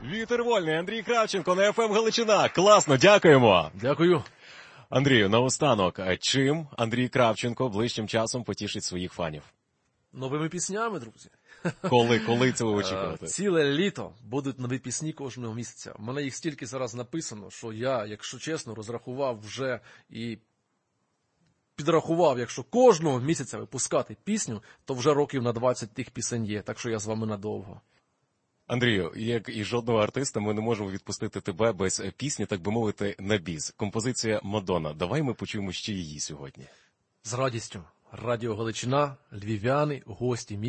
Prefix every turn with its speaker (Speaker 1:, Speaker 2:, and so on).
Speaker 1: Вітер вольний, Андрій Кравченко на ФМ Галичина. Класно, дякуємо.
Speaker 2: Дякую.
Speaker 1: Андрію, наостанок, чим Андрій Кравченко ближчим часом потішить своїх фанів?
Speaker 2: Новими піснями, друзі.
Speaker 1: Коли це ви очікуєте?
Speaker 2: Ціле літо будуть нові пісні кожного місяця. У мене їх стільки зараз написано, що я, якщо чесно, розрахував вже і підрахував, якщо кожного місяця випускати пісню, то вже років на 20 тих пісень є, так що я з вами надовго.
Speaker 1: Андрію, як і жодного артиста, ми не можемо відпустити тебе без пісні, так би мовити, на біс. Композиція «Мадонна». Давай ми почуємо ще її сьогодні.
Speaker 2: З радістю. Радіо Галичина, львів'яни, гості